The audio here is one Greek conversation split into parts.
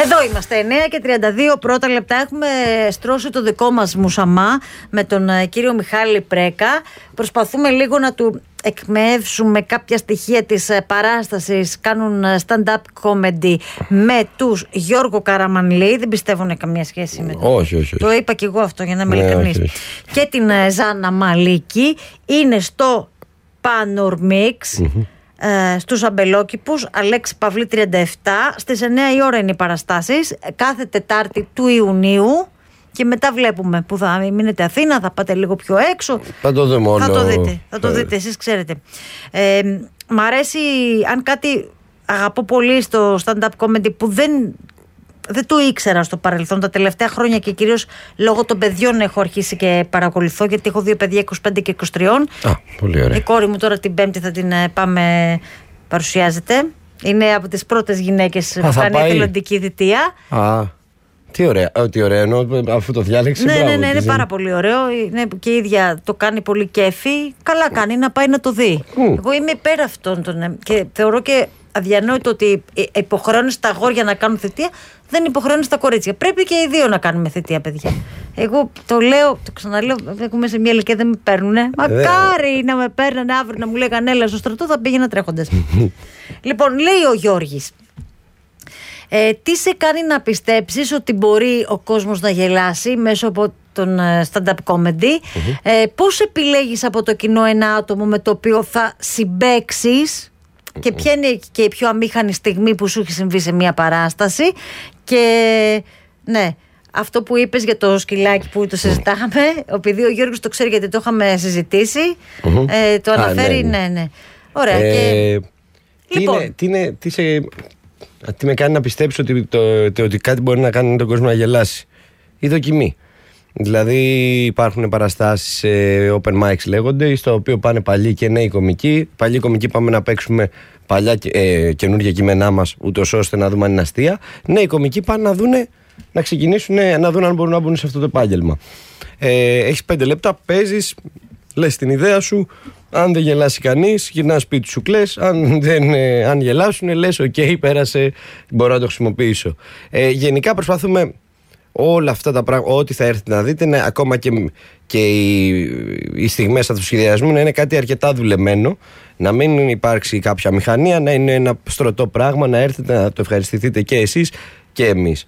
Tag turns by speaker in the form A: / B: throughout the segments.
A: Εδώ είμαστε, 9:32 πρώτα λεπτά. Έχουμε στρώσει το δικό μας μουσαμά με τον κύριο Μιχάλη Πρέκα. Προσπαθούμε λίγο να του εκμεύσουμε κάποια στοιχεία της παράστασης. Κάνουν stand-up comedy με τους Γιώργο Καραμανλή. Δεν πιστεύουν καμία σχέση με το.
B: Όχι.
A: Το είπα και εγώ αυτό για να είμαι ειλικρινής. Και την Ζάνα Μαλίκη. Είναι στο Panormix. Στους Αμπελόκηπους, Αλέξη Παυλή 37. Στις 9 η ώρα είναι οι παραστάσεις, κάθε Τετάρτη του Ιουνίου. Και μετά βλέπουμε που θα μείνετε Αθήνα, θα πάτε λίγο πιο έξω.
B: Θα το δούμε όλο.
A: Θα το δείτε, εσείς ξέρετε. Μ' αρέσει, αν κάτι αγαπώ πολύ στο stand-up comedy που δεν το ήξερα στο παρελθόν τα τελευταία χρόνια και κυρίως λόγω των παιδιών έχω αρχίσει και παρακολουθώ, γιατί έχω δύο παιδιά 25 και 23.
B: Πολύ ωραία.
A: Η κόρη μου τώρα την Πέμπτη θα την πάμε, παρουσιάζεται. Είναι από τις πρώτες γυναίκες που κάνει εθελοντική θητεία.
B: Τι ωραία, ενώ αφού το διάλεξε.
A: Ναι, είναι πάρα πολύ ωραίο. Και η ίδια το κάνει πολύ κέφι. Καλά κάνει να πάει να το δει. Εγώ είμαι υπέρ αυτών και θεωρώ και αδιανόητο ότι υποχρεώνεις τα αγόρια να κάνουν θητεία, δεν υποχρεώνεις τα κορίτσια. Πρέπει και οι δύο να κάνουμε θητεία, παιδιά. Εγώ το λέω, το ξαναλέω, έχουμε σε μια ηλικία, δεν με παίρνουνε. Μακάρι να με παίρνανε αύριο να μου λέγανε έλα στο στρατό, θα πήγαινα τρέχοντας. Λοιπόν, λέει ο Γιώργης, τι σε κάνει να πιστέψεις ότι μπορεί ο κόσμος να γελάσει μέσω από τον stand-up comedy, πώς επιλέγεις από το κοινό ένα άτομο με το οποίο θα συμπαίξεις και ποια είναι και η πιο αμήχανη στιγμή που σου έχει συμβεί σε μια παράσταση. Και ναι, αυτό που είπες για το σκυλάκι που το συζητάμε, επειδή ο Γιώργος το ξέρει γιατί το είχαμε συζητήσει, το αναφέρει. Ναι. Ωραία.
B: Τι με κάνει να πιστέψω ότι κάτι μπορεί να κάνει τον κόσμο να γελάσει? Η δοκιμή. Δηλαδή υπάρχουν παραστάσεις open mics λέγονται, στο οποίο πάνε παλιοί και νέοι κομικοί. Παλιοί κομικοί πάμε να παίξουμε παλιά καινούργια κείμενά μας, ούτως ώστε να δούμε αν είναι αστεία. Νέοι κομικοί πάνε να ξεκινήσουν να δουν αν μπορούν να μπουν σε αυτό το επάγγελμα. Έχεις 5 λεπτά, παίζεις, λες την ιδέα σου. Αν δεν γελάσει κανείς, γυρνάς σπίτι σου, κλαις. Αν γελάσουν, λες ok, πέρασε, μπορώ να το χρησιμοποιήσω. Γενικά προσπαθούμε όλα αυτά τα πράγματα, ό,τι θα έρθει να δείτε, ακόμα και οι στιγμές αυτοσχεδιασμού να είναι κάτι αρκετά δουλεμένο, να μην υπάρξει κάποια μηχανία, να είναι ένα στρωτό πράγμα, να έρθετε να το ευχαριστηθείτε και εσείς και εμείς.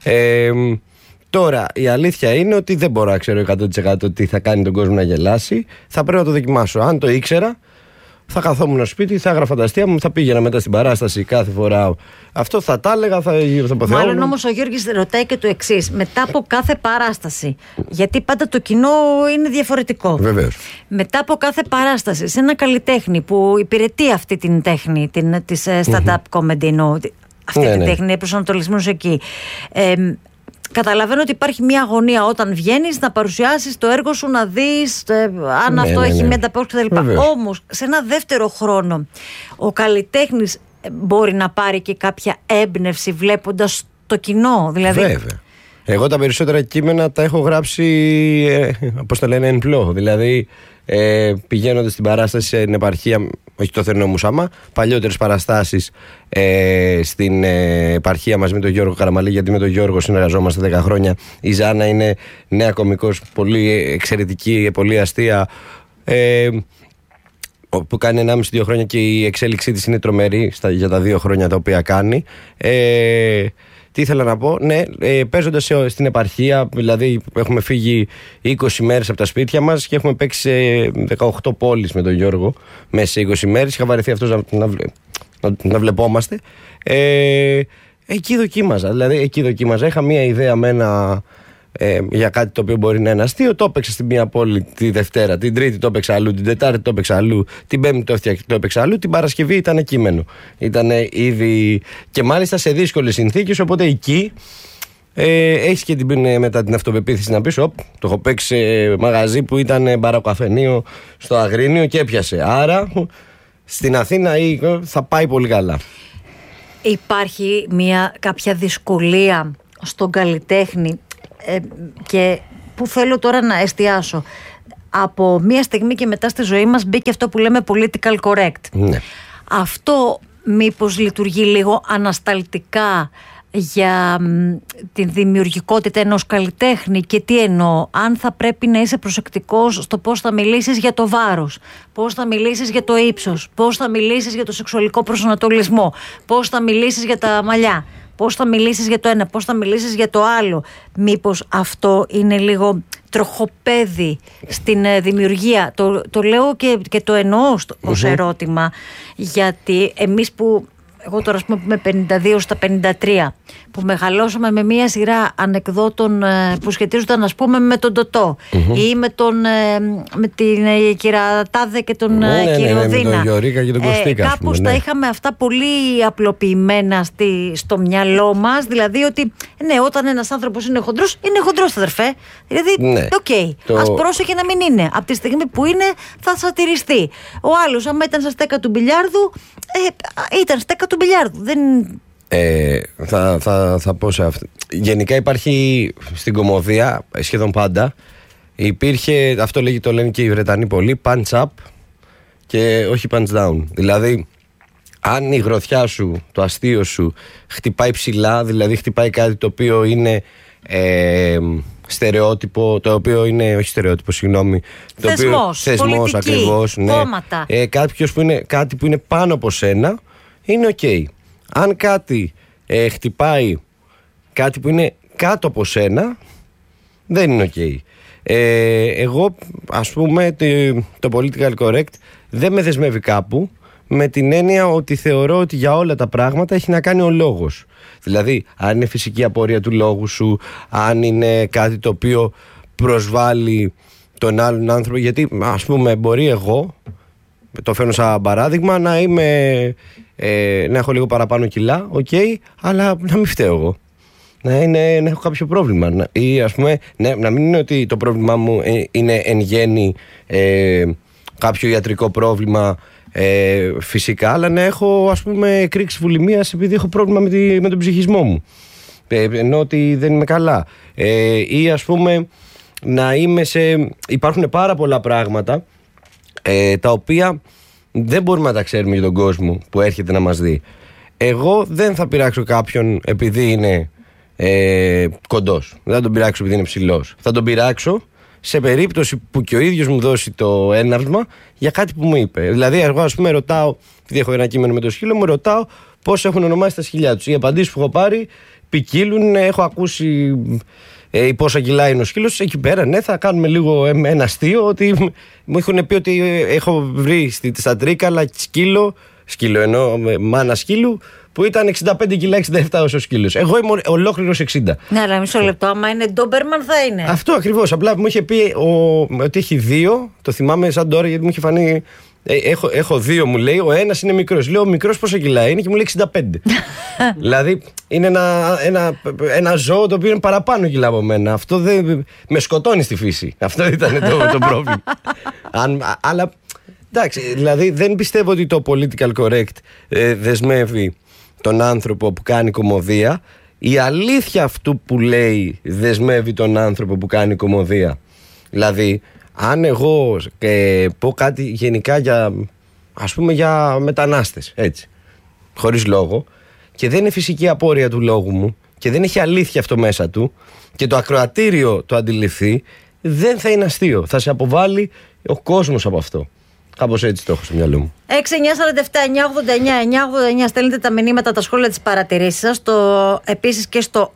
B: Τώρα, η αλήθεια είναι ότι δεν μπορώ να ξέρω 100% τι θα κάνει τον κόσμο να γελάσει. Θα πρέπει να το δοκιμάσω. Αν το ήξερα, θα καθόμουν στο σπίτι, θα έγραφα τα αστεία μου, θα πήγαινα μετά στην παράσταση κάθε φορά. Αυτό θα τα έλεγα, θα αποθεώνω.
A: Μάλλον όμως ο Γιώργης ρωτάει και το εξής. Μετά από κάθε παράσταση, γιατί πάντα το κοινό είναι διαφορετικό.
B: Βεβαίως.
A: Μετά από κάθε παράσταση, σε ένα καλλιτέχνη που υπηρετεί αυτή την τέχνη, της stand-up comedy, εννοώ, αυτή την τέχνη, προσανατολισμούς εκεί. Καταλαβαίνω ότι υπάρχει μια αγωνία όταν βγαίνεις να παρουσιάσεις το έργο σου, να δεις αν αυτό έχει μια ανταπόκριση κτλ. Όμως, σε ένα δεύτερο χρόνο, ο καλλιτέχνης μπορεί να πάρει και κάποια έμπνευση βλέποντας το κοινό. Δηλαδή...
B: Βέβαια. Εγώ τα περισσότερα κείμενα τα έχω γράψει, πώς το λένε, εν πλώ. Δηλαδή, πηγαίνοντας στην παράσταση στην επαρχία, όχι το Θερινό Μουσαμά, παλιότερες παραστάσεις στην επαρχία μαζί με τον Γιώργο Καραμανλή, γιατί με τον Γιώργο συνεργαζόμαστε 10 χρόνια. Η Ζάνα είναι νέα κωμικός, πολύ εξαιρετική, πολύ αστεία, που κάνει 1,5-2 χρόνια και η εξέλιξή της είναι τρομερή για τα 2 χρόνια τα οποία κάνει. Τι ήθελα να πω, ναι, παίζοντας στην επαρχία, δηλαδή έχουμε φύγει 20 μέρες από τα σπίτια μας και έχουμε παίξει σε 18 πόλεις με τον Γιώργο μέσα σε 20 μέρες. Είχα βαρεθεί αυτός να βλεπόμαστε. Εκεί δοκίμαζα. Είχα μία ιδέα για κάτι το οποίο μπορεί να είναι αστείο. Το έπαιξα στην μία πόλη τη Δευτέρα, την Τρίτη το έπαιξα αλλού, την Τετάρτη το έπαιξα αλλού, την Πέμπτη το έπαιξα αλλού, την Παρασκευή ήταν κείμενο. Ήταν ήδη και μάλιστα σε δύσκολες συνθήκες. Οπότε εκεί έχεις και μετά την αυτοπεποίθηση να πεις το έχω παίξει σε μαγαζί που ήταν μπαροκαφενείο στο Αγρίνιο και έπιασε. Άρα στην Αθήνα θα πάει πολύ καλά.
A: Υπάρχει κάποια δυσκολία στον καλλιτέχνη και που θέλω τώρα να εστιάσω? Από μία στιγμή και μετά στη ζωή μας μπήκε αυτό που λέμε political correct.
B: Ναι.
A: Αυτό μήπως λειτουργεί λίγο ανασταλτικά για την δημιουργικότητα ενός καλλιτέχνη. Και τι εννοώ? Αν θα πρέπει να είσαι προσεκτικός στο πώς θα μιλήσεις για το βάρος, πώς θα μιλήσεις για το ύψος, πώς θα μιλήσεις για το σεξουαλικό προσανατολισμό, πώς θα μιλήσεις για τα μαλλιά, πώς θα μιλήσεις για το ένα, πώς θα μιλήσεις για το άλλο. Μήπως αυτό είναι λίγο τροχοπέδι στην δημιουργία? Το λέω και το εννοώ ως ερώτημα, γιατί εμείς που... Εγώ τώρα, ας πούμε, που είμαι 52 στα 53, που μεγαλώσαμε με μία σειρά ανεκδότων που σχετίζονταν, ας πούμε, με τον Τωτό ή με την κυρία Τάδε και τον κύριο Δίνα.
B: Με τον Γιωρίκα και τον Κωστίκα.
A: Κάπως τα είχαμε αυτά πολύ απλοποιημένα στο μυαλό μας. Δηλαδή ότι όταν ένας άνθρωπος είναι χοντρός, αδερφέ. Δηλαδή, ας πρόσεχε να μην είναι. Από τη στιγμή που είναι, θα σατιριστεί. Ο άλλος, άμα ήταν στα στέκα του μπιλιάρδου, ήταν στέκα του μπιλιάρδου.
B: Θα πω σε αυτό. Γενικά υπάρχει στην κωμωδία σχεδόν πάντα. Υπήρχε, αυτό το λένε και οι Βρετανοί πολύ, punch up και όχι punch down. Δηλαδή, αν η γροθιά σου, το αστείο σου χτυπάει ψηλά, δηλαδή χτυπάει κάτι το οποίο είναι στερεότυπο, το οποίο είναι, όχι στερεότυπο, συγγνώμη, θεσμός ακριβώς, ναι. Κάποιος που είναι κάτι που είναι πάνω από σένα, είναι ok. Αν κάτι χτυπάει κάτι που είναι κάτω από σένα, δεν είναι ok. Εγώ, ας πούμε, το political correct δεν με δεσμεύει κάπου, με την έννοια ότι θεωρώ ότι για όλα τα πράγματα έχει να κάνει ο λόγος. Δηλαδή, αν είναι φυσική απορία του λόγου σου, αν είναι κάτι το οποίο προσβάλλει τον άλλον άνθρωπο. Γιατί, ας πούμε, μπορεί εγώ, το φέρνω σαν παράδειγμα, να έχω λίγο παραπάνω κιλά, αλλά να μην φταίω εγώ. Να έχω κάποιο πρόβλημα. Ή, ας πούμε, να μην είναι ότι το πρόβλημά μου είναι εν γέννη κάποιο ιατρικό πρόβλημα φυσικά, αλλά να έχω, ας πούμε, εκρήξη βουλημίας επειδή έχω πρόβλημα με τον ψυχισμό μου, ενώ ότι δεν είμαι καλά, ή, ας πούμε, να είμαι υπάρχουν πάρα πολλά πράγματα τα οποία δεν μπορούμε να τα ξέρουμε για τον κόσμο που έρχεται να μας δει. Εγώ δεν θα πειράξω κάποιον επειδή είναι κοντός, δεν θα τον πειράξω επειδή είναι ψηλός. Θα τον πειράξω σε περίπτωση που και ο ίδιος μου δώσει το έναυσμα για κάτι που μου είπε. Δηλαδή, εγώ, ας πούμε, ρωτάω, επειδή έχω ένα κείμενο με το σκύλο μου, ρωτάω πώς έχουν ονομάσει τα σκυλιά τους. Οι απαντήσεις που έχω πάρει ποικίλουν, έχω ακούσει πόσα κιλά είναι ο σκύλος. Εκεί πέρα, ναι, θα κάνουμε λίγο ένα αστείο, ότι μου έχουν πει ότι έχω βρει στα Τρίκαλα σκύλο εννοώ, μάνα σκύλου, που ήταν 65 κιλά, 67 ως ο σκύλος. Εγώ είμαι ολόκληρος 60.
A: Ναι, αλλά μισό λεπτό, άμα είναι ντόμπερμαν θα είναι.
B: Αυτό ακριβώς. Απλά μου είχε πει ότι έχει δύο, το θυμάμαι σαν τώρα, γιατί μου είχε φανεί. Έχω δύο, μου λέει, ο ένας είναι μικρός. Λέω, ο μικρός πόσα κιλά είναι, και μου λέει 65. Δηλαδή είναι ένα ζώο το οποίο είναι παραπάνω κιλά από μένα. Αυτό δεν με σκοτώνει στη φύση. Αυτό ήταν το πρόβλημα. Αλλά εντάξει, δηλαδή δεν πιστεύω ότι το political correct δεσμεύει τον άνθρωπο που κάνει κωμωδία. Η αλήθεια αυτού που λέει δεσμεύει τον άνθρωπο που κάνει κωμωδία. Δηλαδή, αν εγώ πω κάτι γενικά για, ας πούμε, για μετανάστες, έτσι, χωρίς λόγο, και δεν είναι φυσική απόρρεια του λόγου μου και δεν έχει αλήθεια αυτό μέσα του, και το ακροατήριο το αντιληφθεί, δεν θα είναι αστείο. Θα σε αποβάλει ο κόσμος από αυτό. Κάπως έτσι το έχω στο μυαλό μου.
A: 6-9-47-989-989 στέλνετε τα μηνύματα, τα σχόλια, τις παρατηρήσεις σας. Επίσης και στο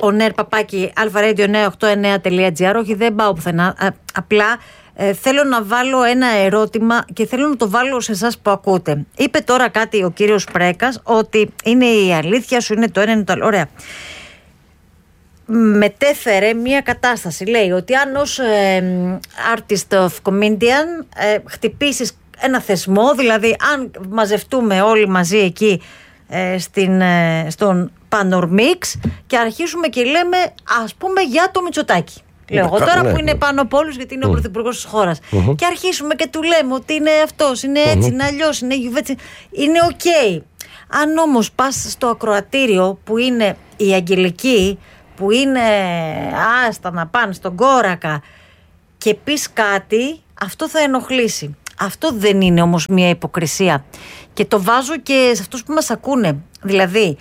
A: onair@alpha-radio989.gr. Όχι, δεν πάω πουθενά. Απλά θέλω να βάλω ένα ερώτημα και θέλω να το βάλω σε εσάς που ακούτε. Είπε τώρα κάτι ο κύριος Πρέκας, ότι είναι η αλήθεια σου, είναι το ένα, είναι το άλλο. Ωραία. Μετέφερε μια κατάσταση, λέει, ότι αν ως artist of comedian χτυπήσεις ένα θεσμό, δηλαδή αν μαζευτούμε όλοι μαζί εκεί στον Πανορμίξ και αρχίσουμε και λέμε, ας πούμε, για το Μητσοτάκη. Λέω εγώ τώρα, που είναι πάνω από όλους, γιατί είναι ο πρωθυπουργός της χώρας. Και αρχίσουμε και του λέμε ότι είναι αυτός, είναι έτσι, είναι αλλιώς, είναι γιουβέτσι. Είναι ok. Αν όμως πας στο ακροατήριο που είναι η Αγγελική, που είναι άστα να πάνε στον κόρακα, και πεις κάτι, αυτό θα ενοχλήσει. Αυτό δεν είναι όμως μια υποκρισία? Και το βάζω και σε αυτούς που μας ακούνε. Δηλαδή,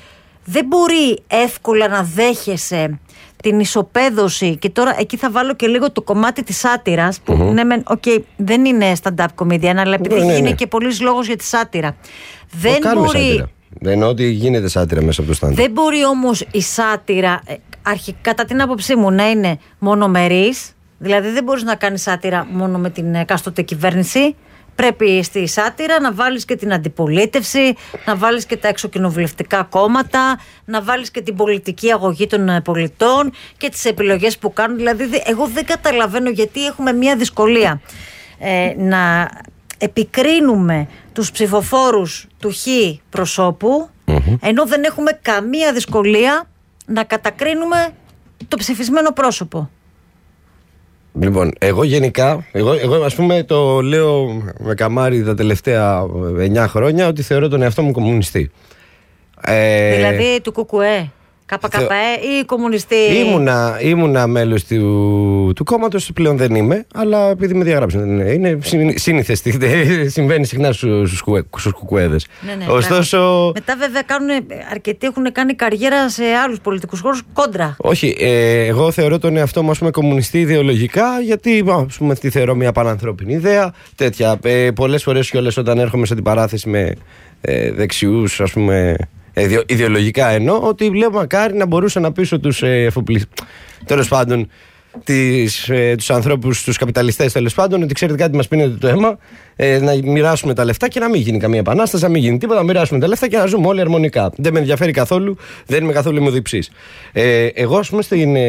A: δεν μπορεί εύκολα να δέχεσαι την ισοπαίδωση. Και τώρα εκεί θα βάλω και λίγο το κομμάτι της σάτυρας, που ναι, δεν είναι stand-up comedian, αλλά επειδή είναι και πολλής λόγος για τη σάτυρα. Δεν μπορεί.
B: Δεν εννοώ ότι γίνεται σάτυρα μέσα από το stand-up.
A: Δεν μπορεί όμως η σάτυρα, κατά την άποψή μου, να είναι μονομερής. Δηλαδή δεν μπορείς να κάνεις σάτυρα μόνο με την εκάστοτε κυβέρνηση. Πρέπει στη σάτυρα να βάλεις και την αντιπολίτευση, να βάλεις και τα εξωκοινοβουλευτικά κόμματα, να βάλεις και την πολιτική αγωγή των πολιτών και τις επιλογές που κάνουν. Δηλαδή εγώ δεν καταλαβαίνω γιατί έχουμε μια δυσκολία να επικρίνουμε τους ψηφοφόρους του Χ προσώπου, ενώ δεν έχουμε καμία δυσκολία να κατακρίνουμε το ψηφισμένο πρόσωπο.
B: Λοιπόν, εγώ γενικά, εγώ ας πούμε το λέω με καμάρι τα τελευταία 9 χρόνια ότι θεωρώ τον εαυτό μου κομμουνιστή.
A: Δηλαδή του ΚΚΕ, ΚΚΕ ή κομμουνιστή?
B: Ήμουνα μέλος του κόμματος, πλέον δεν είμαι, αλλά επειδή με διαγράψαν. Είναι σύνηθες, συμβαίνει συχνά στους κουκουέδες.
A: Ναι,
B: ωστόσο...
A: Μετά βέβαια αρκετοί έχουν κάνει καριέρα σε άλλους πολιτικούς χώρους κόντρα.
B: Όχι, εγώ θεωρώ τον εαυτό μου, ας πούμε, κομμουνιστή ιδεολογικά, γιατί ας πούμε, τη θεωρώ μια πανανθρώπινη ιδέα, τέτοια. Πολλές φορές κιόλας όταν έρχομαι σε αντιπαράθεση με δεξιούς, ας πούμε, ιδεολογικά εννοώ, ότι λέω μακάρι να μπορούσα να πείσω τους τέλος πάντων τους ανθρώπους, τους καπιταλιστές, τέλος πάντων, ότι ξέρετε κάτι, μας πίνετε το αίμα, να μοιράσουμε τα λεφτά και να μην γίνει καμία επανάσταση, να μην γίνει τίποτα, να μοιράσουμε τα λεφτά και να ζούμε όλοι αρμονικά. Δεν με ενδιαφέρει καθόλου, δεν είμαι καθόλου αιμοδιψής. Εγώ, ας πούμε,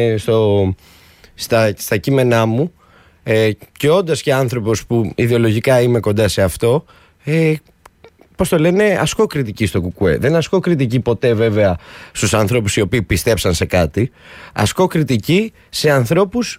B: στα κείμενά μου, και όντας και άνθρωπος που ιδεολογικά είμαι κοντά σε αυτό, πώς το λένε, ασκώ κριτική στο ΚΚΕ. Δεν ασκώ κριτική ποτέ βέβαια στους ανθρώπους οι οποίοι πιστέψαν σε κάτι. Ασκώ κριτική σε ανθρώπους,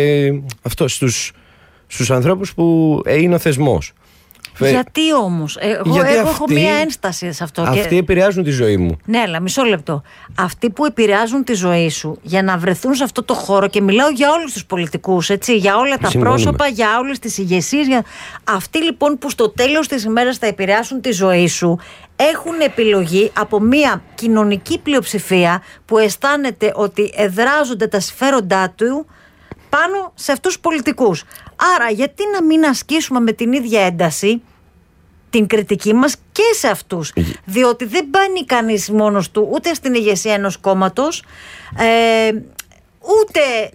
B: στους ανθρώπους που είναι ο θεσμός.
A: Γιατί όμως? Εγώ έχω μία ένσταση σε αυτό.
B: Αυτοί επηρεάζουν τη ζωή μου.
A: Ναι, αλλά μισό λεπτό. Αυτοί που επηρεάζουν τη ζωή σου για να βρεθούν σε αυτό το χώρο, και μιλάω για όλους τους πολιτικούς, έτσι, για όλα τα πρόσωπα, για όλες τις ηγεσίες. Αυτοί λοιπόν που στο τέλος της ημέρας θα επηρεάσουν τη ζωή σου, έχουν επιλογή από μία κοινωνική πλειοψηφία που αισθάνεται ότι εδράζονται τα συμφέροντά του πάνω σε αυτούς τους πολιτικούς. Άρα γιατί να μην ασκήσουμε με την ίδια ένταση την κριτική μας και σε αυτούς? Διότι δεν μπαίνει κανείς μόνος του ούτε στην ηγεσία ενός κόμματος, ούτε...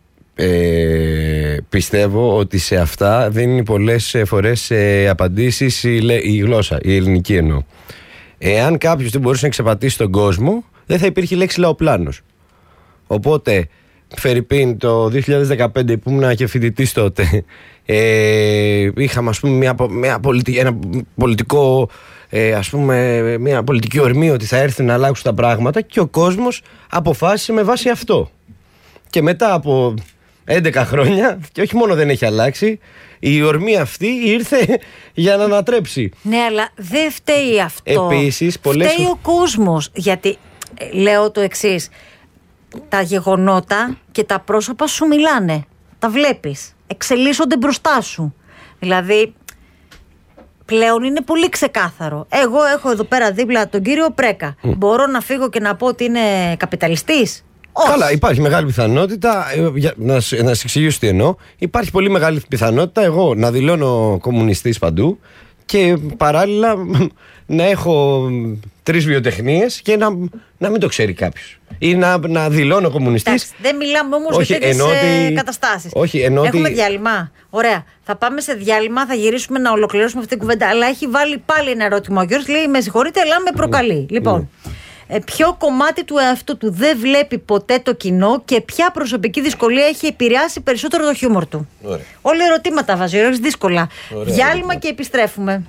B: Πιστεύω ότι σε αυτά δίνει πολλές φορές απαντήσεις η γλώσσα, η ελληνική εννοώ. Εάν κάποιος δεν μπορούσε να εξαπατήσει τον κόσμο, δεν θα υπήρχε η λέξη λαοπλάνος. Οπότε... Φερρυπίν, το 2015 που ήμουν και φοιτητής τότε, είχαμε, ας πούμε, ένα πολιτικό, ας πούμε, μια πολιτική ορμή ότι θα έρθουν να αλλάξουν τα πράγματα, και ο κόσμος αποφάσισε με βάση αυτό. Και μετά από 11 χρόνια, και όχι μόνο δεν έχει αλλάξει, η ορμή αυτή ήρθε για να ανατρέψει.
A: Ναι, αλλά δεν φταίει αυτό.
B: Επίσης,
A: φταίει ο κόσμος. Γιατί λέω το εξής. Τα γεγονότα και τα πρόσωπα σου μιλάνε. Τα βλέπεις. Εξελίσσονται μπροστά σου. Δηλαδή, πλέον είναι πολύ ξεκάθαρο. Εγώ έχω εδώ πέρα δίπλα τον κύριο Πρέκα. Μπορώ να φύγω και να πω ότι είναι καπιταλιστής? Όχι.
B: Καλά, υπάρχει μεγάλη πιθανότητα, να σε εξηγήσω τι εννοώ, υπάρχει πολύ μεγάλη πιθανότητα εγώ να δηλώνω κομμουνιστής παντού και παράλληλα να έχω 3 βιοτεχνίες και να μην το ξέρει κάποιος. Ή να δηλώνω κομμουνιστής.
A: Εντάξει, δεν μιλάμε όμως για τέτοιες καταστάσεις. Έχουμε διάλειμμα. Ωραία. Θα πάμε σε διάλειμμα, θα γυρίσουμε να ολοκληρώσουμε αυτή την κουβέντα. Αλλά έχει βάλει πάλι ένα ερώτημα ο Γιώργος. Λέει: με συγχωρείτε, αλλά με προκαλεί. Λοιπόν, ποιο κομμάτι του εαυτού του δεν βλέπει ποτέ το κοινό και ποια προσωπική δυσκολία έχει επηρεάσει περισσότερο το χιούμορ του?
B: Ωραία.
A: Όλα ερωτήματα βάζει, ο Γιώργος, δύσκολα. Ωραία, διάλειμμα και επιστρέφουμε.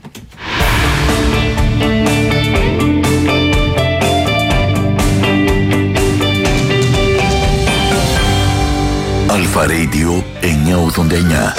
C: Αλφα Radio 989.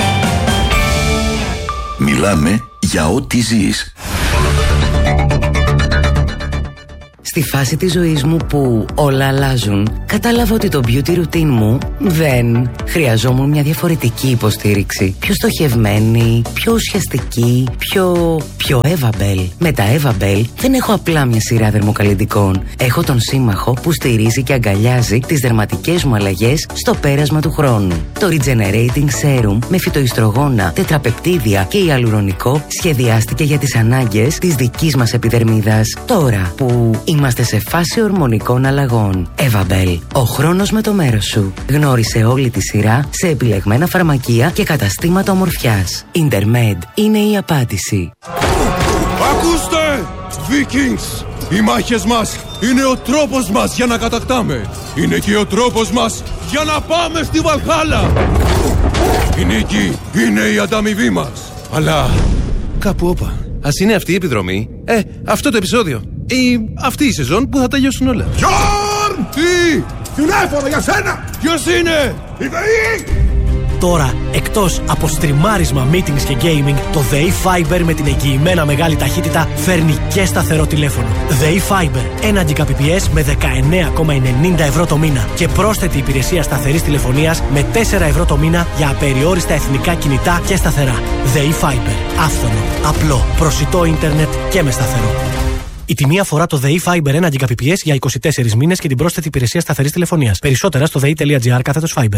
C: Μιλάμε για ό,τι ζεις.
D: Στη φάση της ζωής μου που όλα αλλάζουν, κατάλαβα ότι το beauty routine μου δεν χρειαζόμουν μια διαφορετική υποστήριξη. Πιο στοχευμένη, πιο ουσιαστική, πιο Eva Bell. Με τα Eva Bell δεν έχω απλά μια σειρά δερμοκαλλυντικών. Έχω τον σύμμαχο που στηρίζει και αγκαλιάζει τις δερματικές μου αλλαγές στο πέρασμα του χρόνου. Το Regenerating Serum με φυτοϊστρογόνα, τετραπεπτίδια και ιαλουρονικό σχεδιάστηκε για τις ανάγκες της δικής μας επιδερμίδας. Τώρα που είμαστε σε φάση ορμονικών αλλαγών. Eva Bell. Ο χρόνος με το μέρος σου. Γνώρισε όλη τη σειρά σε επιλεγμένα φαρμακεία και καταστήματα ομορφιάς. Intermed είναι η απάντηση.
E: Ακούστε! Vikings! Οι μάχες μας είναι ο τρόπος μας για να κατακτάμε. Είναι και ο τρόπος μας για να πάμε στη Βαλχάλα. Η νίκη είναι η ανταμοιβή μας. Αλλά κάπου όπα. Ας είναι αυτή η επιδρομή, αυτό το επεισόδιο ή αυτή η σεζόν που θα τελειώσουν όλα. Γιόρν! Τι! Τηλέφωνο για σένα! Ποιος είναι? Η ΔΕΗ!
F: Τώρα, εκτός από στριμάρισμα, meetings και gaming, το ΔΕΗ Fiber με την εγγυημένα μεγάλη ταχύτητα φέρνει και σταθερό τηλέφωνο. ΔΕΗ Fiber, 1 Gbps με 19,90 ευρώ το μήνα και πρόσθετη υπηρεσία σταθερής τηλεφωνίας με 4 ευρώ το μήνα για απεριόριστα εθνικά κινητά και σταθερά. ΔΕΗ Fiber, άφθονο, απλό, προσιτό ίντερνετ και με σταθερό. Η τιμή αφορά το ΔΕΗ Fiber 1 Gbps για 24 μήνες και την πρόσθετη υπηρεσία σταθερής τηλεφωνίας. Περισσότερα στο dei.gr/Fiber.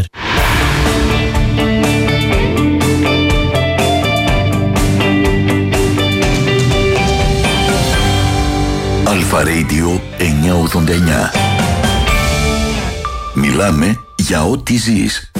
C: Αλφα Radio 989. Μιλάμε για ό,τι ζεις.